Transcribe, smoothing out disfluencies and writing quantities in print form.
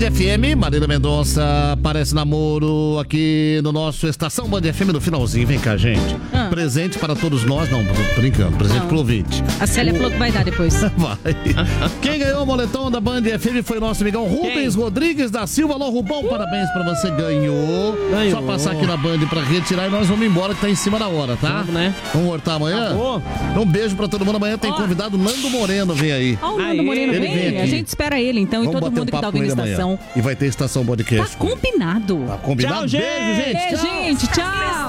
FM, Marília Mendonça parece namoro aqui no nosso Estação Band FM no finalzinho. Vem cá, gente. Presente para todos nós. Não, brincando. Presente pro ouvinte. A Célia falou que vai dar depois. Vai. Quem ganhou o moletom da Band FM foi nosso amigão Rubens Rodrigues da Silva. Alô, Rubão, parabéns pra você. Ganhou. Só passar aqui na Band pra retirar e nós vamos embora que tá em cima da hora, tá? Vamos, né? Vamos voltar amanhã? Um beijo pra todo mundo. Amanhã tem convidado Nando Moreno, vem aí. Ó, o Nando Moreno vem. A gente espera ele, então, vamos e todo mundo que tá ouvindo a estação. E vai ter Estação Podcast. Tá combinado. Tá combinado? Tchau, gente. Beijo, gente. Beijo, gente. Tchau.